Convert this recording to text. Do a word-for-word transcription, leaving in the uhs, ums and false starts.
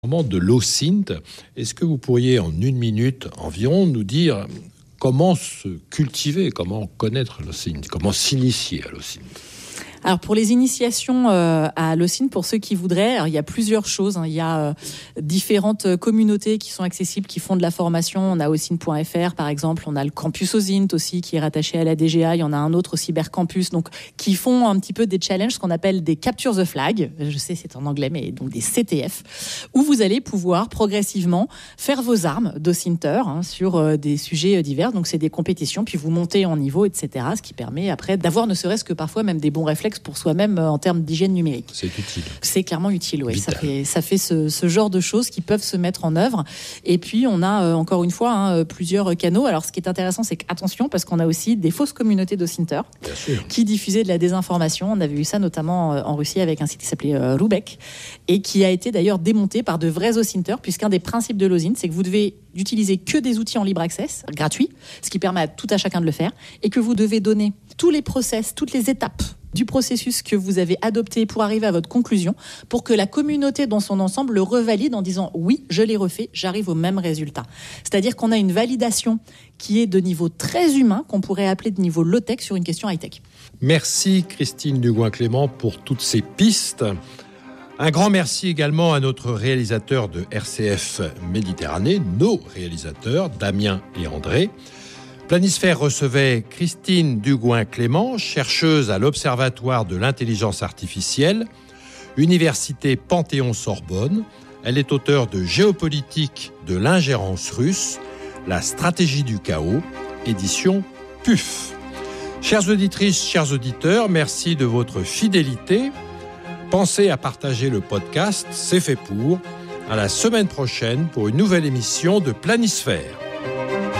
Moment de l'Ocint. Est-ce que vous pourriez en une minute environ nous dire comment se cultiver, comment connaître l'Ocint, comment s'initier à l'Ocint? Alors pour les initiations euh, à l'Ocint, pour ceux qui voudraient, alors il y a plusieurs choses. Hein. Il y a euh, différentes communautés qui sont accessibles, qui font de la formation. On a ocint point f r par exemple, on a le campus Ocint aussi qui est rattaché à la D G A. Il y en a un autre au cybercampus, donc qui font un petit peu des challenges, ce qu'on appelle des capture the flag. Je sais c'est en anglais, mais donc des C T F, où vous allez pouvoir progressivement faire vos armes d'Ocinteurs hein, sur euh, des sujets divers. Donc c'est des compétitions, puis vous montez en niveau, et cetera. Ce qui permet après d'avoir ne serait-ce que parfois même des bons réflexes pour soi-même en termes d'hygiène numérique. C'est utile. C'est clairement utile, oui. Ça fait, ça fait ce, ce genre de choses qui peuvent se mettre en œuvre. Et puis, on a euh, encore une fois hein, plusieurs canaux. Alors, ce qui est intéressant, c'est qu'attention, parce qu'on a aussi des fausses communautés d'Ocinteurs qui diffusaient de la désinformation. On avait vu ça notamment en Russie avec un site qui s'appelait euh, Rubek et qui a été d'ailleurs démonté par de vrais Ocinteurs, puisqu'un des principes de l'Ocint, c'est que vous devez d'utiliser que des outils en libre access, gratuits, ce qui permet à tout à chacun de le faire, et que vous devez donner tous les process, toutes les étapes du processus que vous avez adopté pour arriver à votre conclusion, pour que la communauté dans son ensemble le revalide en disant « oui, je l'ai refait, j'arrive au même résultat ». C'est-à-dire qu'on a une validation qui est de niveau très humain, qu'on pourrait appeler de niveau low-tech sur une question high-tech. Merci Christine Dugouin-Clément pour toutes ces pistes. Un grand merci également à notre réalisateur de R C F Méditerranée, nos réalisateurs, Damien et André. Planisphère recevait Christine Dugouin-Clément, chercheuse à l'Observatoire de l'intelligence artificielle, Université Panthéon-Sorbonne. Elle est auteure de Géopolitique de l'ingérence russe, la stratégie du chaos, édition P U F. Chères auditrices, chers auditeurs, merci de votre fidélité. Pensez à partager le podcast, c'est fait pour. À la semaine prochaine pour une nouvelle émission de Planisphère.